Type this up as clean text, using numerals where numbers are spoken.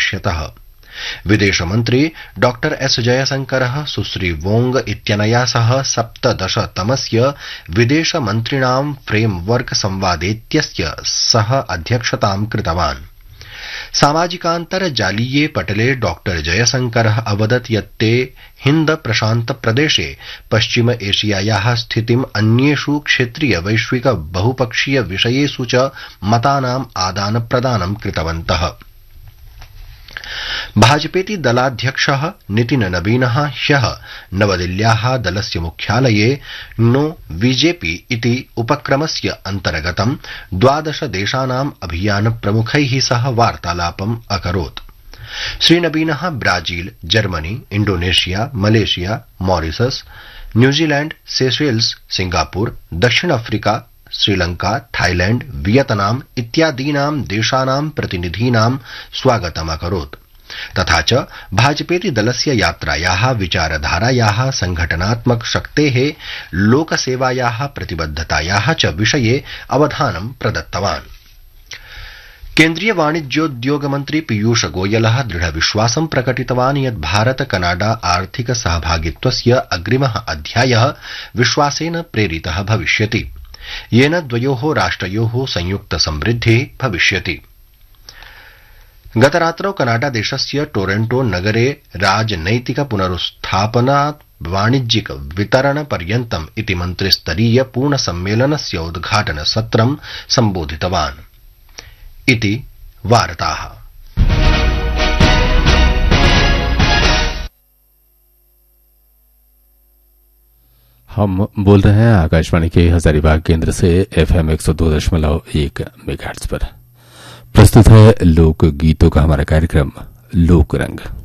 भविष्यतः। विदेशमन्त्री डॉ एस जयशंकरः सुश्री वोंग इत्यनया सह 17तमस्य विदेशमन्त्रिणां फ्रेमवर्क संवादेत्यस्य सह अध्यक्षतां कृतवान्। सामाजिकान्तर्जालीये पटले डॉ जयशंकरः अवदत् यत् ते हिन्द प्रशान्त प्रदेशे पश्चिम एशियायाः स्थितिम् अन्येषु क्षेत्रीय वैश्विक बहुपक्षीय विषयेषु च मतानाम् आदान प्रदानं कृतवन्तः। भाजपेति दलाध्यक्षः नितिन नवीनः ह्यः नवदिल्ल्याः दलस्य मुख्यालये नो बीजेपी इति उपक्रमस्य अन्तर्गतं 12 देशानाम् अभियान प्रमुखैः सह वार्तालापम् अकरोत्। श्रीनवीनः Brazil, Germany, Indonesia, Malaysia, Mauritius, New Zealand, Seychelles, Singapore, दक्षिण अफ्रीका, श्रीलंका, थाईलैंड, वियतनाम इत्यादीनां देशानां प्रतिनिधीनां स्वागतम् अकरोत्। तथा च भाजपेति दलस्य यात्रायाः विचारधारायाः संघटनात्मक शक्तेः लोकसेवायाः प्रतिबद्धतायाः च विषये अवधानं प्रदत्तवान्। केन्द्रीय वाणिज्योद्योग मन्त्री पीयूष गोयलः दृढविश्वासं प्रकटितवान् यत् भारत कनाडा आर्थिक सहभागित्वस्य अग्रिमः अध्यायः विश्वासेन प्रेरितः भविष्यति, येन द्वयोः राष्ट्रयोः संयुक्त समृद्धिः भविष्यति। गतरात्रौ कनाडा देशस्य टोरंटो नगरे राजनैतिक पुनरुत्थापनात् वाणिज्यिक वितरण पर्यन्तम् इति मन्त्रिस्तरीय पूर्णसम्मेलनस्य उद्घाटन सत्रं सम्बोधितवान् इति वार्ताः। हम बोल रहे हैं आकाशवाणी के हजारीबाग केंद्र से FM 102.1 मेगाहर्ट्ज पर। प्रस्तुत है लोक गीतों का हमारा कार्यक्रम लोक रंग।